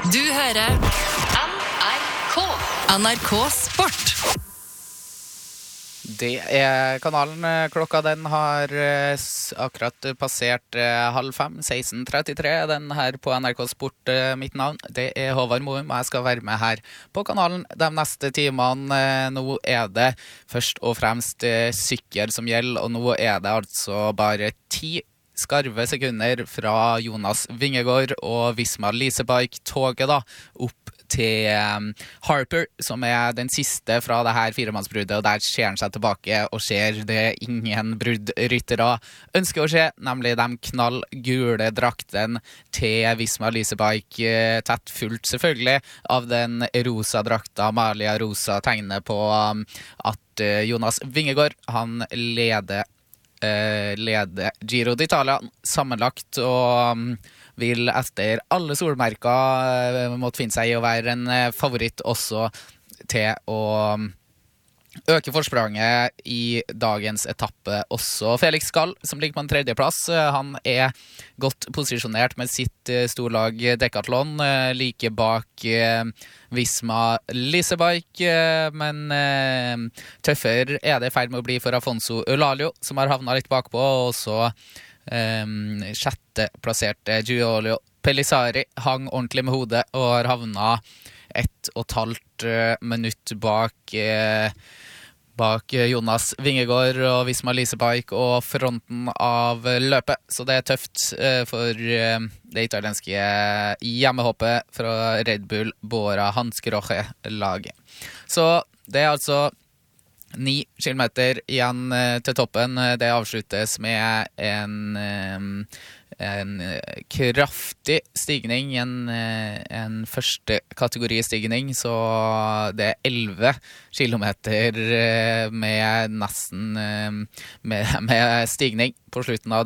Du hører NRK Sport. Det kanalen. Klokka den har akkurat passert 4:30, 16:33. Den her på NRK Sport. Mitt navn, det Håvard Moum, og jeg skal være med her på kanalen de neste timene. Nå det først og fremst sykkel som gjelder, og nå det altså bare 10 skarve sekunder fra Jonas Vingegaard og Visma Leasebike toget da, opp til Harper, som den siste fra det her firemannsbruddet, og der ser han seg tilbake og ser det ingen bruddryttere ønsker å se, nemlig de knallgule drakten til Visma Leasebike, tett fullt selvfølgelig av den rosa drakta, Amalia Rosa tegner på at Jonas Vingegaard, han leder Giro d'Italia sammenlagt og vil etter alle solmerker måtte finne seg i å være en favoritt også til å øke forspranget i dagens etappe også. Felix Gall, som ligger på en tredjeplass, han godt posisjonert med sitt storlag Decathlon, like bak Visma Leasebike, men tøffere det i ferd med å bli for Afonso Eulalio, som har havnet litt bakpå, og så sjette plasserte Giulio Pellizzari hang ordentlig med hodet og har havnet 1,5 minutt bak Jonas Vingegaard og Visma Leasebike og fronten av løpet. Så det tøft for det italienske hjemmehoppet fra Red Bull Bora Hansgrohe-laget. Så det altså 9 kilometer igjen til toppen. Det avsluttes med en kraftig stigning, en første kategoristigning, så det 11 kilometer med nesten med stigning på slutten av